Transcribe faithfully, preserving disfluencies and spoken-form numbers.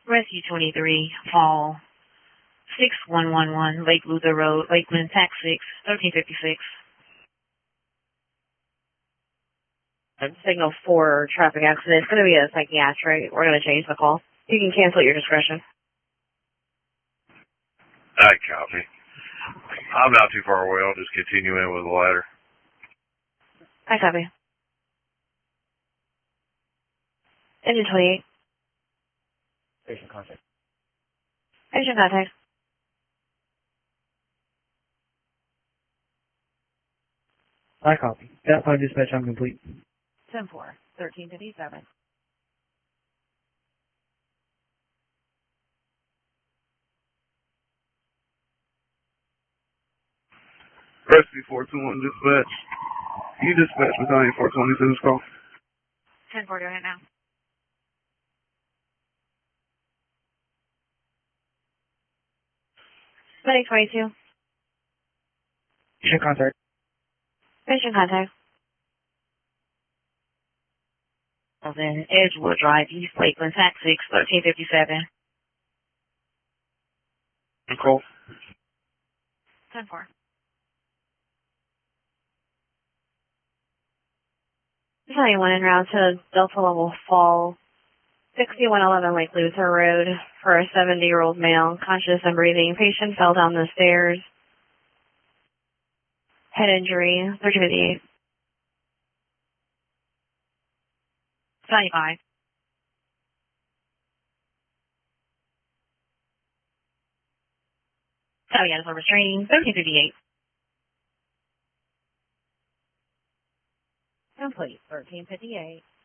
Rescue twenty-three, Fall, six one one one, Lake Luther Road, Lakeland, Tax six, thirteen fifty-six. Signal four traffic accident. It's going to be a psychiatric. We're going to change the call. You can cancel at your discretion. I copy. I'm not too far away. I'll just continue in with the ladder. I copy. Engine twenty-eight. Patient contact. Patient contact. I copy. That five dispatch, I'm complete. ten four, thirteen fifty-seven. Rescue four two one dispatch. You dispatch battalion four twenty to this call. ten four, doing it now. Medic twenty-two. Patient contact. Patient contact. Then Edgewood Drive, East Lakeland, Tax six, thirteen fifty-seven. Call. ten four. Battalion one en route to Delta Level Fall, sixty-one eleven Lake Luther Road for a seventy-year-old male, conscious and breathing. Patient fell down the stairs. Head injury, thirteen fifty-eight. seventy-five. Oh, yeah, for restraining, thirteen fifty-eight. Complete, thirteen fifty-eight.